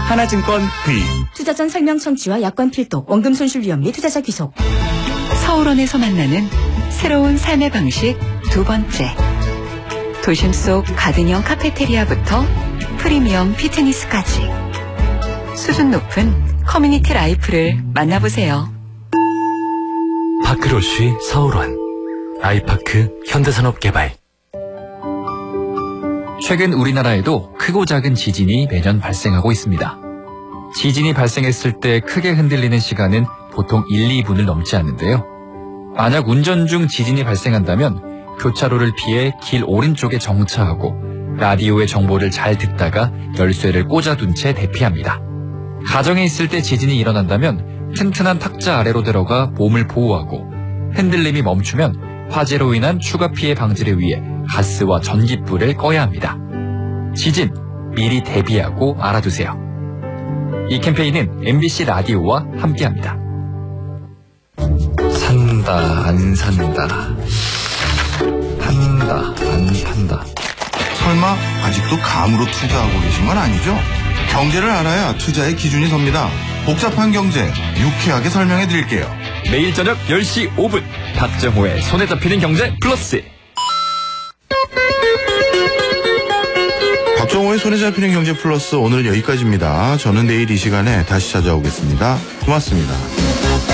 하나증권 V. 투자 전 설명 청취와 약관 필독, 원금 손실 위험 및 투자자 귀속. 서울원에서 만나는 새로운 삶의 방식 두 번째. 도심 속 가든형 카페테리아부터 프리미엄 피트니스까지 수준 높은 커뮤니티 라이프를 만나보세요. 파크로쉬 서울원. 아이파크 현대산업개발. 최근 우리나라에도 크고 작은 지진이 매년 발생하고 있습니다. 지진이 발생했을 때 크게 흔들리는 시간은 보통 1, 2분을 넘지 않는데요. 만약 운전 중 지진이 발생한다면 교차로를 피해 길 오른쪽에 정차하고 라디오의 정보를 잘 듣다가 열쇠를 꽂아둔 채 대피합니다. 가정에 있을 때 지진이 일어난다면 튼튼한 탁자 아래로 들어가 몸을 보호하고 흔들림이 멈추면 화재로 인한 추가 피해 방지를 위해 가스와 전기불을 꺼야 합니다. 지진, 미리 대비하고 알아두세요. 이 캠페인은 MBC 라디오와 함께합니다. 산다, 안 산다. 판다, 안 판다. 설마 아직도 감으로 투자하고 계신 건 아니죠? 경제를 알아야 투자의 기준이 섭니다. 복잡한 경제 유쾌하게 설명해 드릴게요. 매일 저녁 10시 5분 박정호의 손에 잡히는 경제 플러스. 박정호의 손에 잡히는 경제 플러스, 오늘은 여기까지입니다. 저는 내일 이 시간에 다시 찾아오겠습니다. 고맙습니다.